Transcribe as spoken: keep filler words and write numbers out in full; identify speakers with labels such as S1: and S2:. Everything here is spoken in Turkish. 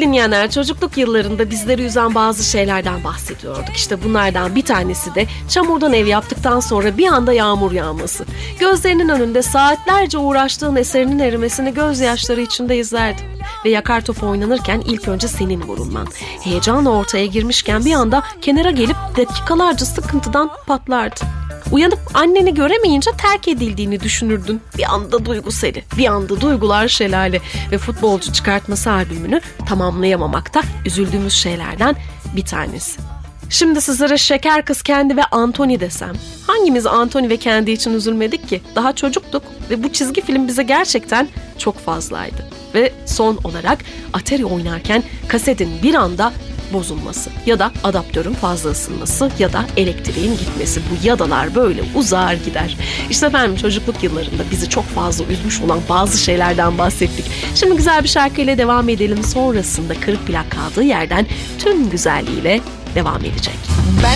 S1: dinleyenler, çocukluk yıllarında bizleri üzen bazı şeylerden bahsediyorduk. İşte bunlardan bir tanesi de çamurdan ev yaptıktan sonra bir anda yağmur yağması. Gözlerinin önünde saatlerce uğraştığın eserinin erimesini gözyaşları içinde izlerdin. Ve yakar top oynanırken ilk önce senin vurulman. Heyecanla ortaya girmişken bir anda kenara gelip dakikalarca sıkıntıdan patlardı. Uyanıp anneni göremeyince terk edildiğini düşünürdün. Bir anda duygu seli, bir anda duygular şelale ve futbolcu çıkartması albümünü tamamlayamamakta üzüldüğümüz şeylerden bir tanesi. Şimdi sizlere Şeker Kız Kendi ve Anthony desem, hangimiz Anthony ve Kendi için üzülmedik ki? Daha çocuktuk ve bu çizgi film bize gerçekten çok fazlaydı. Ve son olarak Atari oynarken kasetin bir anda bozulması ya da adaptörün fazla ısınması ya da elektriğin gitmesi. Bu yadalar böyle uzar gider. İşte efendim, çocukluk yıllarında bizi çok fazla üzmüş olan bazı şeylerden bahsettik. Şimdi güzel bir şarkıyla devam edelim. Sonrasında kırık plak kaldığı yerden tüm güzelliğiyle devam edecek.
S2: Ben